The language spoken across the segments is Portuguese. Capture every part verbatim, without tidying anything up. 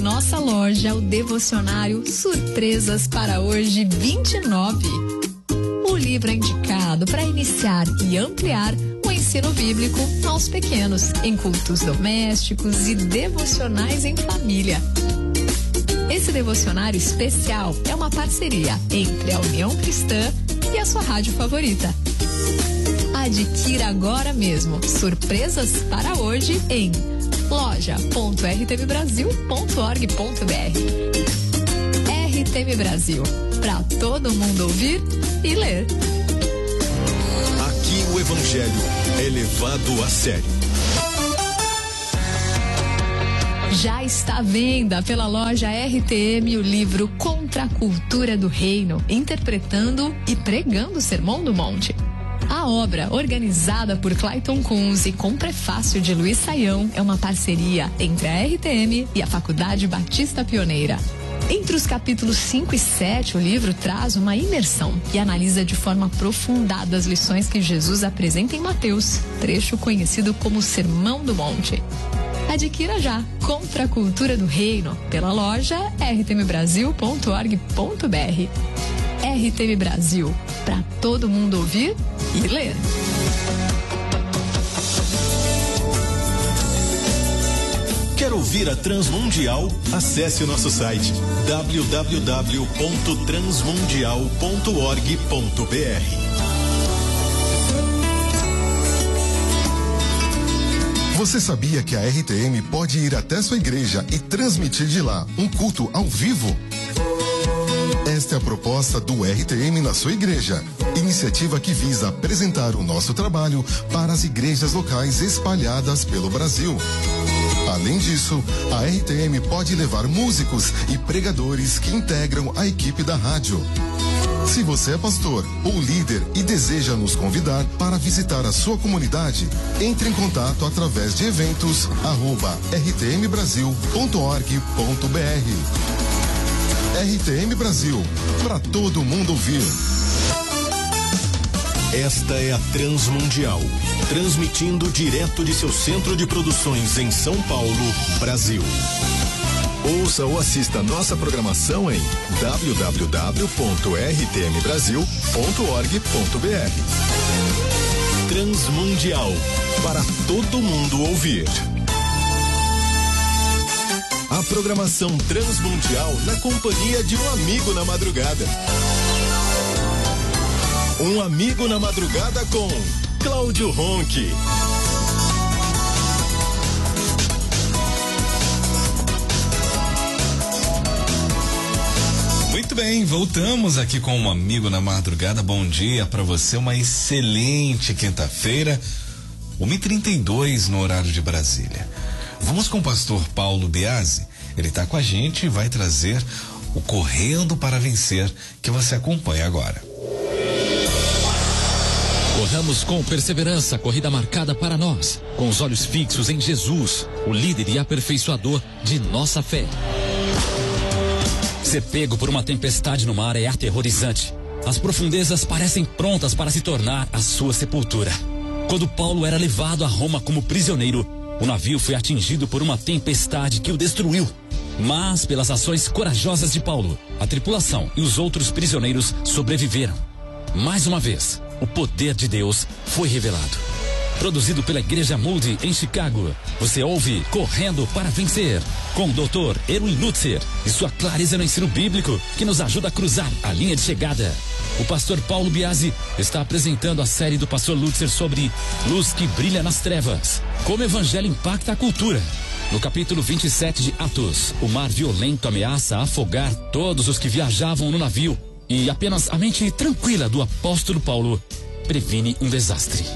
nossa loja o devocionário Surpresas para Hoje vinte e nove. O livro é indicado para iniciar e ampliar o ensino bíblico aos pequenos, em cultos domésticos e devocionais em família. Esse devocionário especial é uma parceria entre a União Cristã e a sua rádio favorita. Adquira agora mesmo Surpresas para Hoje em loja ponto r t m brasil ponto org ponto b r. R T M Brasil, para todo mundo ouvir e ler. Aqui o Evangelho é levado a sério. Já está à venda pela loja R T M o livro Contra a Cultura do Reino, interpretando e pregando o Sermão do Monte. A obra, organizada por Clayton Kunz e com prefácio de Luiz Saião, é uma parceria entre a R T M e a Faculdade Batista Pioneira. Entre os capítulos cinco e sete, o livro traz uma imersão e analisa de forma aprofundada as lições que Jesus apresenta em Mateus, trecho conhecido como Sermão do Monte. Adquira já Contra a Cultura do Reino pela loja r t m brasil ponto org ponto b r. R T M Brasil, para todo mundo ouvir e ler. Quer ouvir a Transmundial? Acesse o nosso site w w w ponto transmundial ponto org ponto b r. Você sabia que a R T M pode ir até sua igreja e transmitir de lá um culto ao vivo? Esta é a proposta do R T M na sua igreja. Iniciativa que visa apresentar o nosso trabalho para as igrejas locais espalhadas pelo Brasil. Além disso, a R T M pode levar músicos e pregadores que integram a equipe da rádio. Se você é pastor ou líder e deseja nos convidar para visitar a sua comunidade, entre em contato através de eventos arroba r t m brasil ponto org ponto b r. R T M Brasil, para todo mundo ouvir. Esta é a Transmundial, transmitindo direto de seu centro de produções em São Paulo, Brasil. Ouça ou assista nossa programação em w w w ponto r t m brasil ponto org ponto b r. Transmundial, para todo mundo ouvir. A programação Transmundial na companhia de um amigo na madrugada. Um amigo na madrugada com Cláudio Ronchi. Muito bem, voltamos aqui com um amigo na madrugada. Bom dia para você, uma excelente quinta-feira, uma e trinta e dois no horário de Brasília. Vamos com o pastor Paulo Biasi. Ele está com a gente e vai trazer o Correndo para Vencer, que você acompanha agora. Corramos com perseverança, corrida marcada para nós, com os olhos fixos em Jesus, o líder e aperfeiçoador de nossa fé. Ser pego por uma tempestade no mar é aterrorizante. As profundezas parecem prontas para se tornar a sua sepultura. Quando Paulo era levado a Roma como prisioneiro, o navio foi atingido por uma tempestade que o destruiu. Mas, pelas ações corajosas de Paulo, a tripulação e os outros prisioneiros sobreviveram. Mais uma vez, o poder de Deus foi revelado. Produzido pela Igreja Moody em Chicago, você ouve Correndo para Vencer, com o doutor Erwin Lutzer e sua clareza no ensino bíblico, que nos ajuda a cruzar a linha de chegada. O pastor Paulo Biasi está apresentando a série do pastor Lutzer sobre Luz que Brilha nas Trevas, como o evangelho impacta a cultura. No capítulo vinte e sete de Atos, o mar violento ameaça afogar todos os que viajavam no navio, e apenas a mente tranquila do apóstolo Paulo previne um desastre.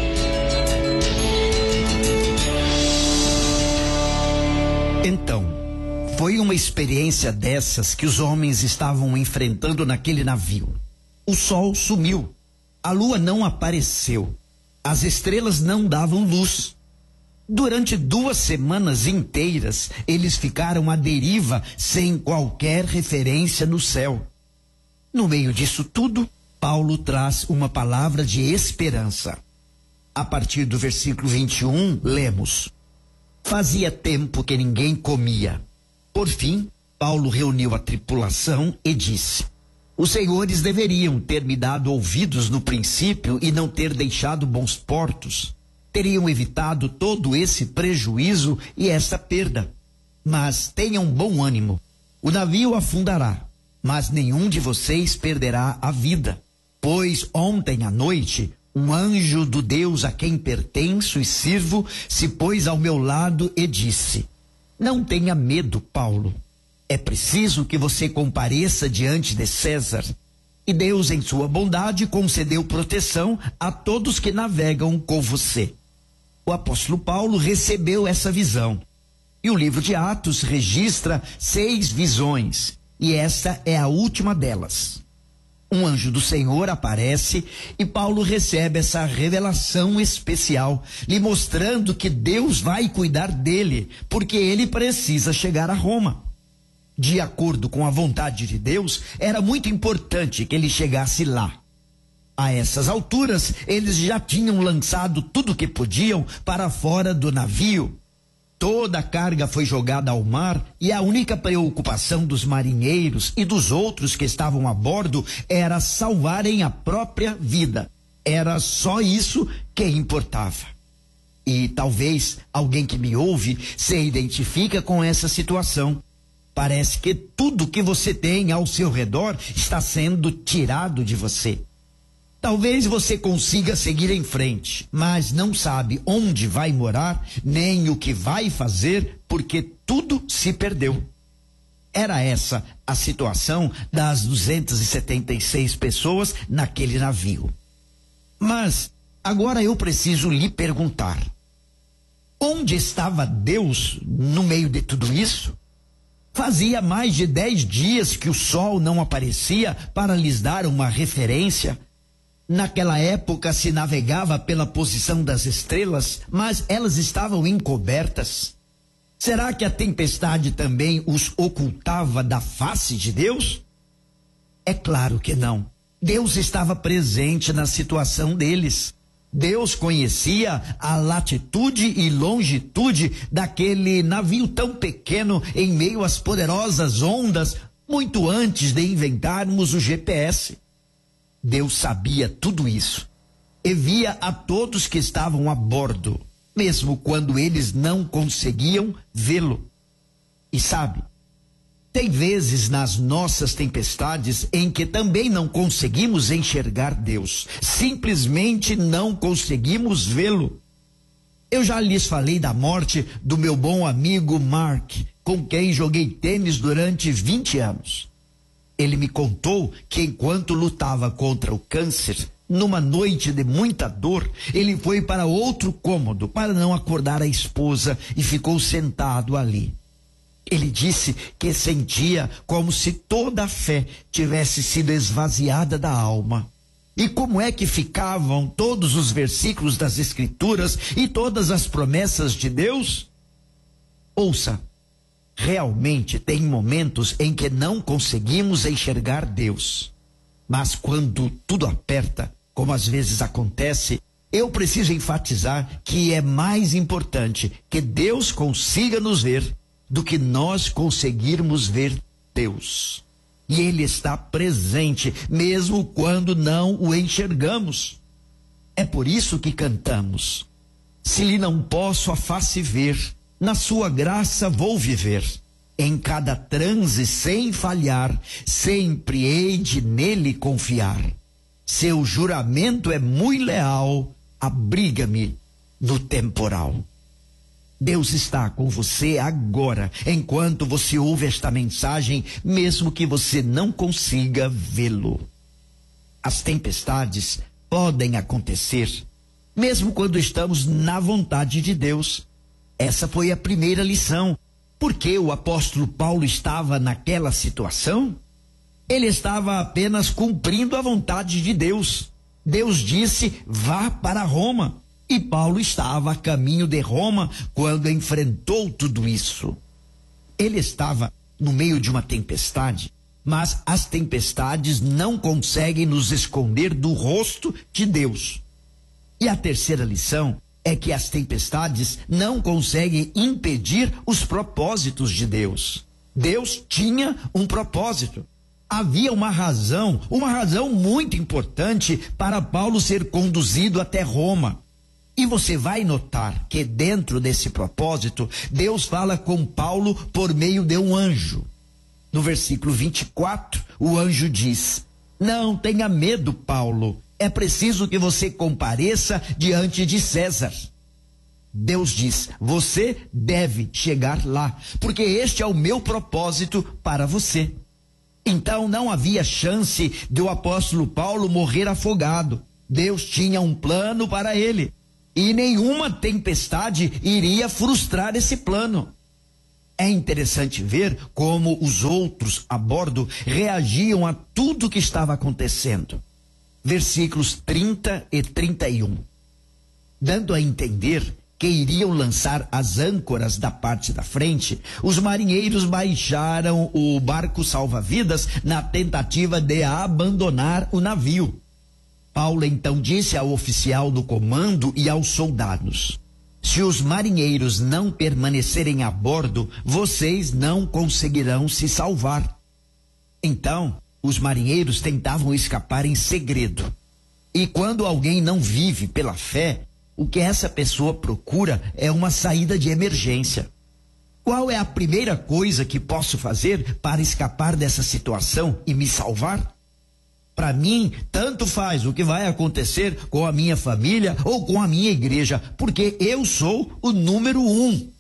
Então, foi uma experiência dessas que os homens estavam enfrentando naquele navio. O sol sumiu, a lua não apareceu, as estrelas não davam luz. Durante duas semanas inteiras, eles ficaram à deriva sem qualquer referência no céu. No meio disso tudo, Paulo traz uma palavra de esperança. A partir do versículo vinte e um, lemos: Fazia tempo que ninguém comia. Por fim, Paulo reuniu a tripulação e disse: os senhores deveriam ter me dado ouvidos no princípio e não ter deixado bons portos. Teriam evitado todo esse prejuízo e essa perda. Mas tenham bom ânimo. O navio afundará, mas nenhum de vocês perderá a vida. Pois ontem à noite, um anjo do Deus a quem pertenço e sirvo se pôs ao meu lado e disse: não tenha medo, Paulo. É preciso que você compareça diante de César. E Deus, em sua bondade, concedeu proteção a todos que navegam com você. O apóstolo Paulo recebeu essa visão. E o livro de Atos registra seis visões. E essa é a última delas. Um anjo do Senhor aparece e Paulo recebe essa revelação especial, lhe mostrando que Deus vai cuidar dele, porque ele precisa chegar a Roma. De acordo com a vontade de Deus, era muito importante que ele chegasse lá. A essas alturas, eles já tinham lançado tudo que podiam para fora do navio. Toda a carga foi jogada ao mar e a única preocupação dos marinheiros e dos outros que estavam a bordo era salvarem a própria vida. Era só isso que importava. E talvez alguém que me ouve se identifica com essa situação. Parece que tudo que você tem ao seu redor está sendo tirado de você. Talvez você consiga seguir em frente, mas não sabe onde vai morar, nem o que vai fazer, porque tudo se perdeu. Era essa a situação das duzentas e setenta e seis pessoas naquele navio. Mas agora eu preciso lhe perguntar: onde estava Deus no meio de tudo isso? Fazia mais de dez dias que o sol não aparecia para lhes dar uma referência. Naquela época se navegava pela posição das estrelas, mas elas estavam encobertas. Será que a tempestade também os ocultava da face de Deus? É claro que não. Deus estava presente na situação deles. Deus conhecia a latitude e longitude daquele navio tão pequeno em meio às poderosas ondas, muito antes de inventarmos o G P S. Deus sabia tudo isso e via a todos que estavam a bordo, mesmo quando eles não conseguiam vê-lo. E sabe, tem vezes nas nossas tempestades em que também não conseguimos enxergar Deus, simplesmente não conseguimos vê-lo. Eu já lhes falei da morte do meu bom amigo Mark, com quem joguei tênis durante vinte anos. Ele me contou que enquanto lutava contra o câncer, numa noite de muita dor, ele foi para outro cômodo para não acordar a esposa e ficou sentado ali. Ele disse que sentia como se toda a fé tivesse sido esvaziada da alma. E como é que ficavam todos os versículos das Escrituras e todas as promessas de Deus? Ouça. Realmente tem momentos em que não conseguimos enxergar Deus. Mas quando tudo aperta, como às vezes acontece, eu preciso enfatizar que é mais importante que Deus consiga nos ver do que nós conseguirmos ver Deus. E Ele está presente, mesmo quando não o enxergamos. É por isso que cantamos: se lhe não posso a face ver, na sua graça vou viver. Em cada transe sem falhar, sempre hei de nele confiar. Seu juramento é muito leal, abriga-me no temporal. Deus está com você agora, enquanto você ouve esta mensagem, mesmo que você não consiga vê-lo. As tempestades podem acontecer, mesmo quando estamos na vontade de Deus. Essa foi a primeira lição. Por que o apóstolo Paulo estava naquela situação? Ele estava apenas cumprindo a vontade de Deus. Deus disse: vá para Roma. E Paulo estava a caminho de Roma quando enfrentou tudo isso. Ele estava no meio de uma tempestade, mas as tempestades não conseguem nos esconder do rosto de Deus. E a terceira lição é que as tempestades não conseguem impedir os propósitos de Deus. Deus tinha um propósito. Havia uma razão, uma razão muito importante para Paulo ser conduzido até Roma. E você vai notar que dentro desse propósito, Deus fala com Paulo por meio de um anjo. No versículo vinte e quatro, o anjo diz: não tenha medo, Paulo, é preciso que você compareça diante de César. Deus diz: você deve chegar lá, porque este é o meu propósito para você. Então não havia chance de o apóstolo Paulo morrer afogado. Deus tinha um plano para ele, e nenhuma tempestade iria frustrar esse plano. É interessante ver como os outros a bordo reagiam a tudo que estava acontecendo. Versículos trinta e trinta e um. Dando a entender que iriam lançar as âncoras da parte da frente, os marinheiros baixaram o barco salva-vidas na tentativa de abandonar o navio. Paulo então disse ao oficial do comando e aos soldados: se os marinheiros não permanecerem a bordo, vocês não conseguirão se salvar. Então, os marinheiros tentavam escapar em segredo. E quando alguém não vive pela fé, o que essa pessoa procura é uma saída de emergência. Qual é a primeira coisa que posso fazer para escapar dessa situação e me salvar? Para mim, tanto faz o que vai acontecer com a minha família ou com a minha igreja, porque eu sou o número um.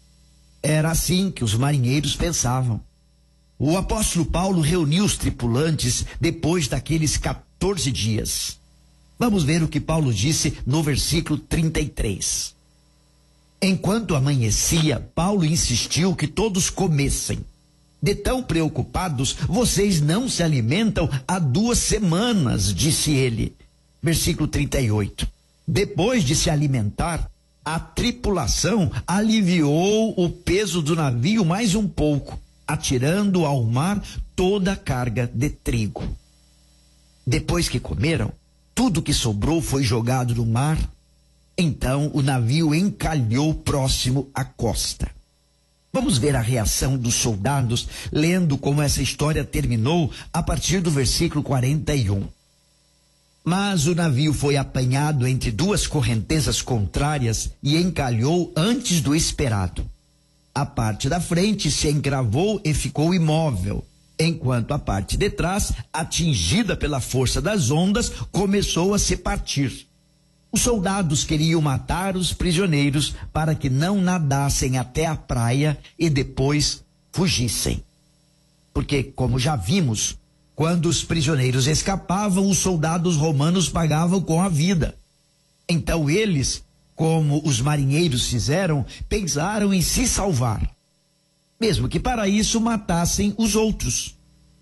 Era assim que os marinheiros pensavam. O apóstolo Paulo reuniu os tripulantes depois daqueles quatorze dias. Vamos ver o que Paulo disse no versículo trinta e três. Enquanto amanhecia, Paulo insistiu que todos comessem. De tão preocupados, vocês não se alimentam há duas semanas, disse ele. Versículo trinta e oito. Depois de se alimentar, a tripulação aliviou o peso do navio mais um pouco, atirando ao mar toda a carga de trigo. Depois que comeram, tudo que sobrou foi jogado no mar. Então o navio encalhou próximo à costa. Vamos ver a reação dos soldados, lendo como essa história terminou a partir do versículo quarenta e um. Mas o navio foi apanhado entre duas correntezas contrárias e encalhou antes do esperado. A parte da frente se encravou e ficou imóvel, enquanto a parte de trás, atingida pela força das ondas, começou a se partir. Os soldados queriam matar os prisioneiros para que não nadassem até a praia e depois fugissem. Porque, como já vimos, quando os prisioneiros escapavam, os soldados romanos pagavam com a vida. Então eles, como os marinheiros fizeram, pensaram em se salvar, mesmo que para isso matassem os outros.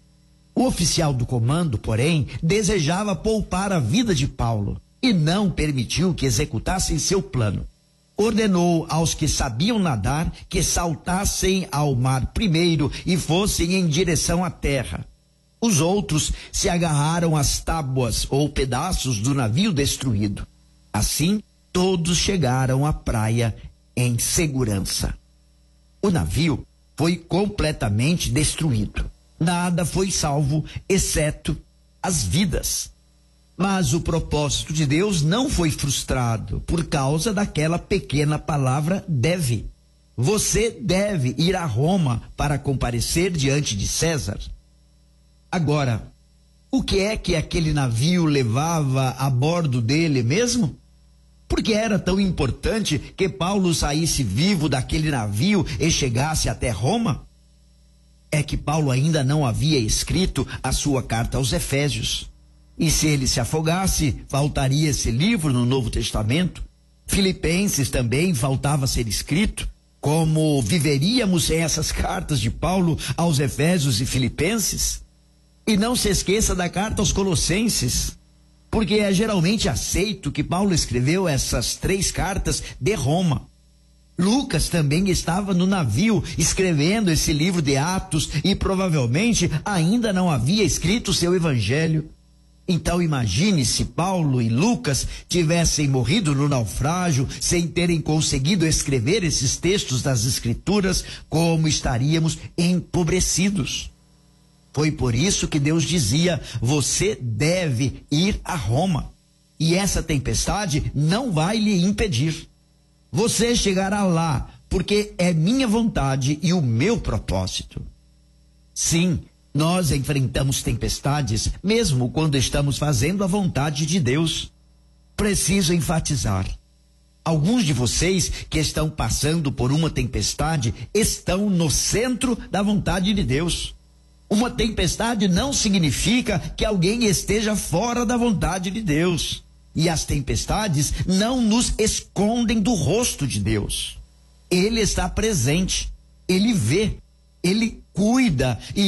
O oficial do comando, porém, desejava poupar a vida de Paulo e não permitiu que executassem seu plano. Ordenou aos que sabiam nadar que saltassem ao mar primeiro e fossem em direção à terra. Os outros se agarraram às tábuas ou pedaços do navio destruído. Assim, todos chegaram à praia em segurança. O navio foi completamente destruído. Nada foi salvo, exceto as vidas. Mas o propósito de Deus não foi frustrado por causa daquela pequena palavra deve. Você deve ir a Roma para comparecer diante de César. Agora, o que é que aquele navio levava a bordo dele mesmo? Por que era tão importante que Paulo saísse vivo daquele navio e chegasse até Roma? É que Paulo ainda não havia escrito a sua carta aos Efésios. E se ele se afogasse, faltaria esse livro no Novo Testamento. Filipenses também faltava ser escrito. Como viveríamos sem essas cartas de Paulo aos Efésios e Filipenses? E não se esqueça da carta aos Colossenses, porque é geralmente aceito que Paulo escreveu essas três cartas de Roma. Lucas também estava no navio escrevendo esse livro de Atos e provavelmente ainda não havia escrito seu evangelho. Então imagine se Paulo e Lucas tivessem morrido no naufrágio sem terem conseguido escrever esses textos das Escrituras, como estaríamos empobrecidos. Foi por isso que Deus dizia: você deve ir a Roma. E essa tempestade não vai lhe impedir. Você chegará lá, porque é minha vontade e o meu propósito. Sim, nós enfrentamos tempestades, mesmo quando estamos fazendo a vontade de Deus. Preciso enfatizar: alguns de vocês que estão passando por uma tempestade estão no centro da vontade de Deus. Uma tempestade não significa que alguém esteja fora da vontade de Deus. E as tempestades não nos escondem do rosto de Deus. Ele está presente, ele vê, ele cuida e